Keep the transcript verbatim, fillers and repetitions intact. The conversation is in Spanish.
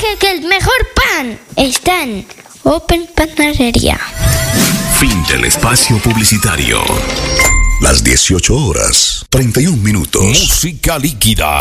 Porque que el mejor pan está en Open Panadería. Fin del espacio publicitario. Las dieciocho horas, treinta y un minutos. Música líquida.